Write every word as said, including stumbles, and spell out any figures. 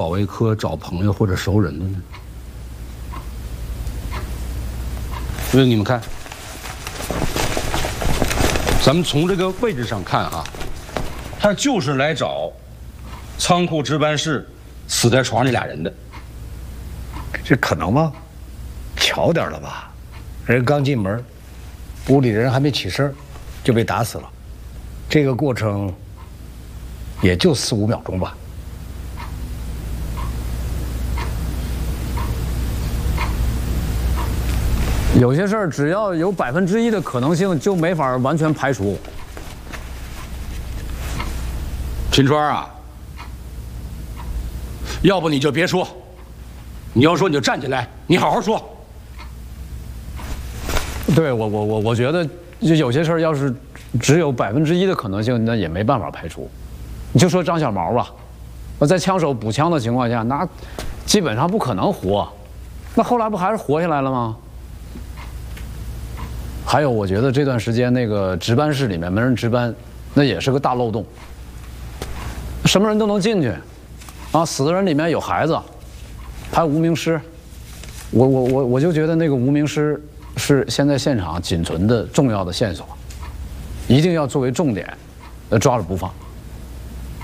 维科找朋友或者熟人的呢？所以你们看，咱们从这个位置上看啊，他就是来找仓库值班室死在床上那俩人的。 这可能吗？巧点了吧？人刚进门，屋里人还没起身，就被打死了。这个过程也就四五秒钟吧。 有些事儿只要有百分之一的可能性，就没法完全排除。 秦川啊，要不你就别说，你要说你就站起来，你好好说。 对我我我我觉得，就有些事儿要是只有百分之一的可能性，那也没办法排除。你就说张小毛吧，那在枪手补枪的情况下，那基本上不可能活。那后来不还是活下来了吗？还有，我觉得这段时间那个值班室里面没人值班，那也是个大漏洞。什么人都能进去，啊，死的人里面有孩子，还有无名尸。我我我我就觉得那个无名尸是现在现场仅存的重要的线索，一定要作为重点，呃，抓着不放。